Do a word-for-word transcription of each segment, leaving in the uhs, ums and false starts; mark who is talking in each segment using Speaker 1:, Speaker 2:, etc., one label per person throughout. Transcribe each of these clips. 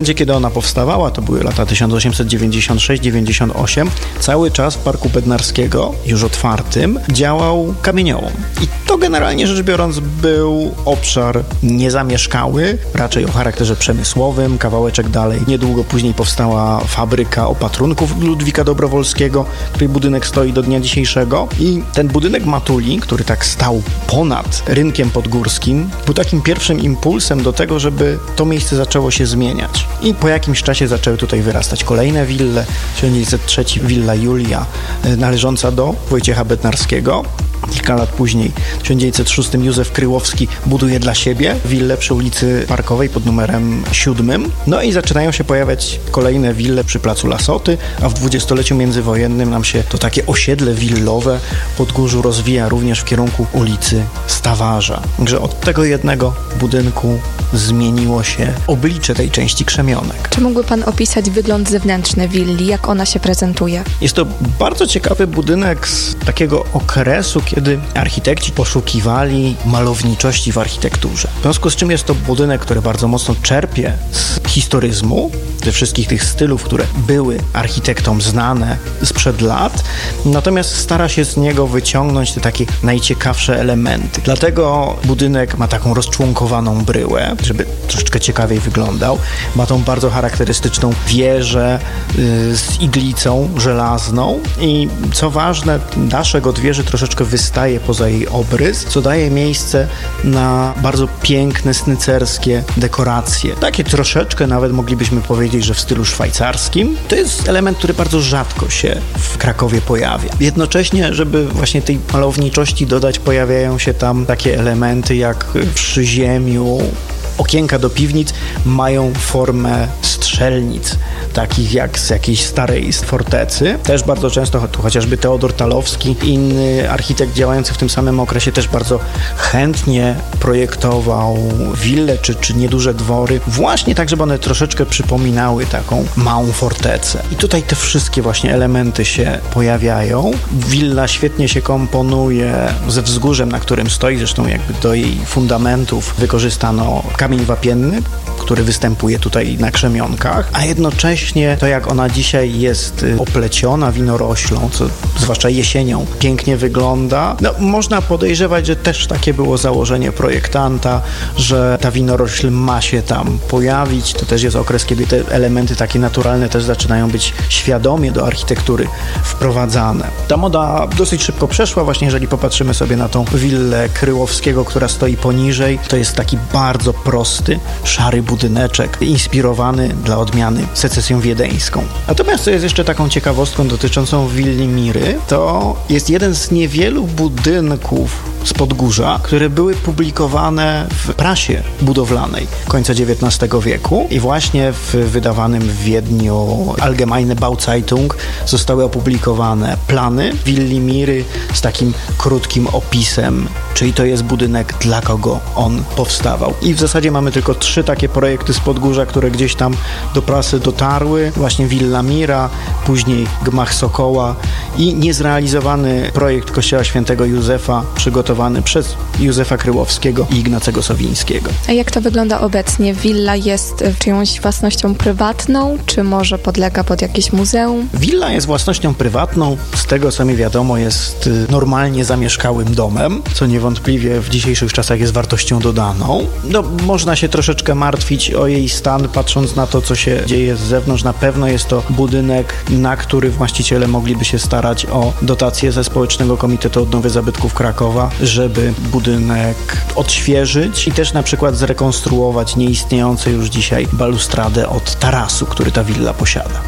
Speaker 1: gdzie kiedy ona powstawała, to były lata tysiąc osiemset dziewięćdziesiąt sześć dziewięćdziesiąt osiem, cały czas w Parku Bednarskiego, już otwartym, działał kamieniołom. I to generalnie rzecz biorąc był obszar niezamieszkały, raczej o charakterze przemysłowym. Kawałeczek dalej, niedługo później powstała fabryka opatrunków Ludwika Dobrowolskiego, której budynek stoi do dnia dzisiejszego. I ten budynek Matuli, który tak stał ponad rynkiem podgórskim, był takim pierwszym impulsem do tego, żeby to miejsce zaczęło się zmieniać. I po jakimś czasie zaczęły tutaj wyrastać kolejne wille. tysiąc dziewięćset trzy Willa Julia, należąca do Wojciecha Bednarskiego. Kilka lat później, w tysiąc dziewięćset szóstym Józef Kryłowski buduje dla siebie willę przy ulicy Parkowej pod numerem siódmym. No i zaczynają się pojawiać kolejne wille przy placu Lasoty, a w dwudziestoleciu międzywojennym nam się to takie osiedle willowe w Podgórzu rozwija również w kierunku ulicy Stawarza. Także od tego jednego budynku zmieniło się oblicze tej części Krzemionek.
Speaker 2: Czy mógłby pan opisać wygląd zewnętrzny willi, jak ona się prezentuje?
Speaker 1: Jest to bardzo ciekawy budynek z takiego okresu, kiedy architekci poszukiwali malowniczości w architekturze. W związku z czym jest to budynek, który bardzo mocno czerpie z historyzmu, ze wszystkich tych stylów, które były architektom znane sprzed lat, natomiast stara się z niego wyciągnąć te takie najciekawsze elementy. Dlatego budynek ma taką rozczłonkowaną bryłę, żeby troszeczkę ciekawiej wyglądał. Ma tą bardzo charakterystyczną wieżę yy, z iglicą żelazną i co ważne, daszek od wieży troszeczkę wystaje poza jej obrys, co daje miejsce na bardzo piękne, snycerskie dekoracje. Takie troszeczkę nawet moglibyśmy powiedzieć, że w stylu szwajcarskim. To jest element, który bardzo rzadko się w Krakowie pojawia. Jednocześnie, żeby właśnie tej malowniczości dodać, pojawiają się tam takie elementy jak w przyziemiu. Okienka do piwnic mają formę strzelnic, takich jak z jakiejś starej fortecy. Też bardzo często, tu chociażby Teodor Talowski, inny architekt działający w tym samym okresie, też bardzo chętnie projektował wille czy, czy nieduże dwory, właśnie tak, żeby one troszeczkę przypominały taką małą fortecę. I tutaj te wszystkie właśnie elementy się pojawiają. Willa świetnie się komponuje ze wzgórzem, na którym stoi, zresztą jakby do jej fundamentów wykorzystano kamień wapienny, który występuje tutaj na Krzemionkach, a jednocześnie to, jak ona dzisiaj jest opleciona winoroślą, co zwłaszcza jesienią pięknie wygląda, no można podejrzewać, że też takie było założenie projektanta, że ta winorośl ma się tam pojawić. To też jest okres, kiedy te elementy takie naturalne też zaczynają być świadomie do architektury wprowadzane. Ta moda dosyć szybko przeszła, właśnie jeżeli popatrzymy sobie na tą willę Kryłowskiego, która stoi poniżej, to jest taki bardzo prosty, szary budyneczek, inspirowany dla odmiany secesją wiedeńską. Natomiast co jest jeszcze taką ciekawostką dotyczącą willi Miry, to jest jeden z niewielu budynków z Podgórza, które były publikowane w prasie budowlanej końca dziewiętnastego wieku i właśnie w wydawanym w Wiedniu Allgemeine Bauzeitung zostały opublikowane plany willi Miry z takim krótkim opisem, czyli to jest budynek, dla kogo on powstawał. I w zasadzie mamy tylko trzy takie projekty z Podgórza, które gdzieś tam do prasy dotarły. Właśnie Willa Mira, później Gmach Sokoła i niezrealizowany projekt Kościoła Świętego Józefa przygotowany przez Józefa Kryłowskiego i Ignacego Sowińskiego.
Speaker 2: A jak to wygląda obecnie? Willa jest czyjąś własnością prywatną, czy może podlega pod jakieś muzeum?
Speaker 1: Willa jest własnością prywatną. Z tego, co mi wiadomo, jest normalnie zamieszkałym domem, co niewątpliwie w dzisiejszych czasach jest wartością dodaną. No, można się troszeczkę martwić o jej stan, patrząc na to, co się dzieje z zewnątrz. Na pewno jest to budynek, na który właściciele mogliby się starać o dotacje ze Społecznego Komitetu Odnowy Zabytków Krakowa, żeby budynek odświeżyć i też na przykład zrekonstruować nieistniejące już dzisiaj balustradę od tarasu, który ta willa posiada.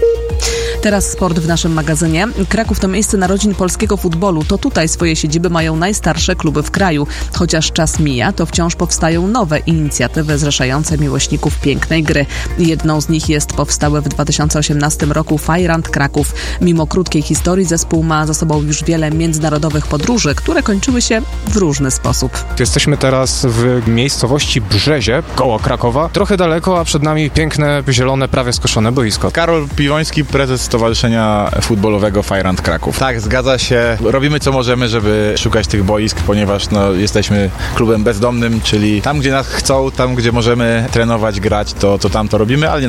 Speaker 3: Teraz sport w naszym magazynie. Kraków to miejsce narodzin polskiego futbolu. To tutaj swoje siedziby mają najstarsze kluby w kraju. Chociaż czas mija, to wciąż powstają nowe inicjatywy zrzeszające miłośników pięknej gry. Jedną z nich jest powstały w dwa tysiące osiemnastym roku Fajrant Kraków. Mimo krótkiej historii zespół ma za sobą już wiele międzynarodowych podróży, które kończyły się w różny sposób.
Speaker 4: Jesteśmy teraz w miejscowości Brzezie, koło Krakowa. Trochę daleko, a przed nami piękne, zielone, prawie skoszone boisko.
Speaker 5: Karol Piwoński, prezes Stowarzyszenia Futbolowego Fajrant Kraków. Tak, zgadza się. Robimy co możemy, żeby szukać tych boisk, ponieważ no, jesteśmy klubem bezdomnym, czyli tam, gdzie nas chcą, tam, gdzie możemy trenować, grać, to, to tam to robimy, ale